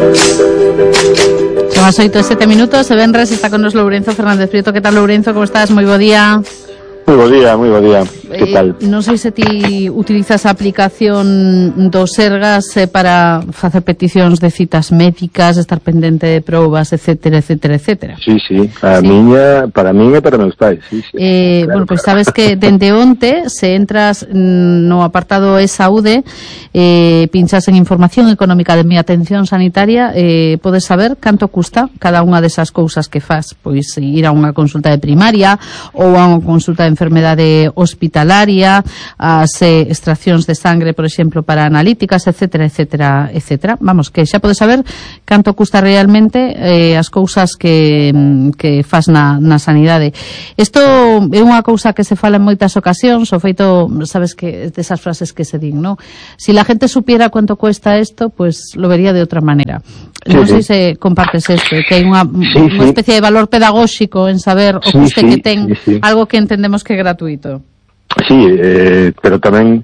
Son as 8:07. Se venres está con nos Lourenzo Fernández Prieto. Que tal, Lourenzo? Como estás? Moi bo día. Moi bo día, moi bo día. Que tal? Non sei se ti utilizas a aplicación do Sergas para facer peticións de citas médicas, estar pendente de probas, etcétera, etcétera, etcétera. Sí, para min e para meus pais, sí. Claro, bueno, pois sabes que dende onte, se entras no apartado e-saúde, pinchas en información económica de mi atención sanitaria, podes saber canto custa cada unha desas cousas que faz, pois ir a unha consulta de primaria ou a unha consulta de enfermedade hospitalaria, as extraccións de sangre, por exemplo, para analíticas, etcétera, etcétera, etcétera. Vamos, que xa podes saber canto custa realmente as cousas que faz na sanidade. Isto é unha cousa que se fala en moitas ocasións, o feito, sabes que desas frases que se din, ¿no? Si la gente supiera cuánto cuesta esto, pues lo vería de otra manera. Non sei se compartes isto, que hai unha especie de valor pedagóxico en saber o custe que ten algo que entendemos que é gratuito. Sí, pero tamén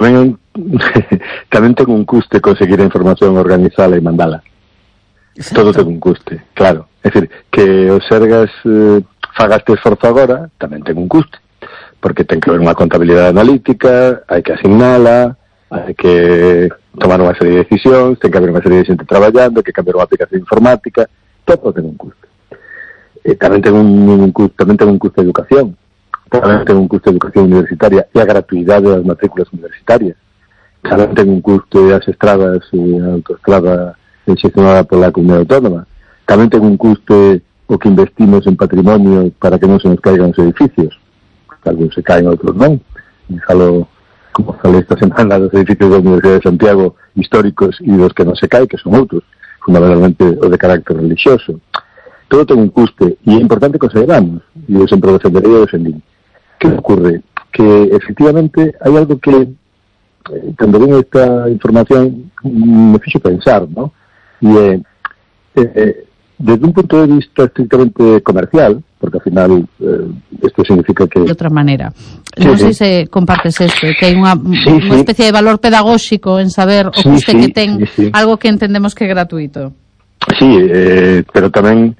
ten un custe conseguir a información, organizala e mandala. Exacto. Todo ten un custe, claro. É dicir, que o Sergas faga este esforzo agora, tamén ten un custe, porque ten que haber unha contabilidade analítica, hai que asignala, hai que tomar unha serie de decisións, ten que haber unha serie de xente traballando, hai que cambiar unha aplicación informática, todo ten un custe. Tamén ten un custe de educación, tamén ten un custe de educación universitaria e a gratuidade das matrículas universitarias, tamén ten un custe as estradas e a autoestrada xestionada pola comunidade autónoma, tamén ten un custe o que investimos en patrimonio para que non se nos caigan os edificios, algúns se caen, outros non, e falo, como falei esta semana, dos edificios da Universidade de Santiago históricos e dos que non se caen, que son outros, fundamentalmente o de carácter religioso. Todo ten un custe, e é importante que o saibamos, e eu sempre defenderei o defendín. Que ocurre? Que efectivamente hai algo que cando ven esta información me fixo pensar, ¿no? E desde un punto de vista estrictamente comercial, porque al final esto significa que... De outra maneira. Non sei se compartes isto, que hai unha especie de valor pedagóxico en saber o custe que ten algo que entendemos que é gratuito. Sí, pero tamén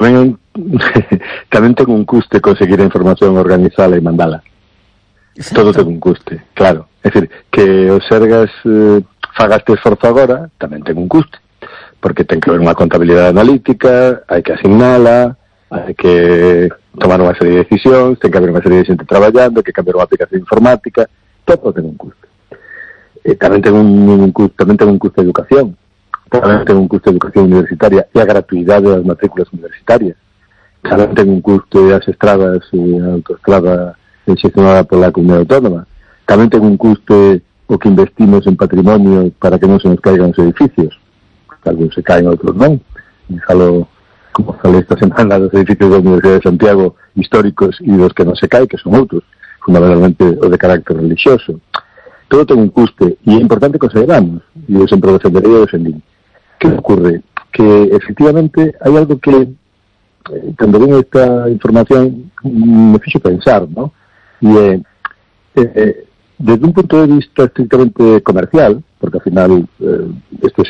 ten un custe conseguir a información, organizala e mandala. Exacto. Todo ten un custe, claro. É dicir, que o Sergas faga este esforzo agora, tamén ten un custe, porque ten que haber unha contabilidade analítica, hai que asignala, hai que tomar unha serie de decisións, ten que haber unha serie de xente traballando, hai que cambiar unha aplicación informática, todo ten un custe. Tamén ten un custe de educación, tamén ten un custe de educación universitaria e a gratuidade das matrículas universitarias, tamén ten un custe as estradas e a autoestrada xestionada pola comunidade autónoma, tamén ten un custe o que investimos en patrimonio para que non se nos caigan os edificios, algúns se caen, outros non, e falo, como falei esta semana, dos edificios da Universidade de Santiago históricos e dos que non se caen, que son outros, fundamentalmente o de carácter religioso. Todo ten un custe, e é importante que o saibamos, e eu sempre defenderei o defendín. Que ocurre? Que efectivamente hai algo que cando ven esta información me fixo pensar, ¿no? E desde un punto de vista estrictamente comercial, porque al final esto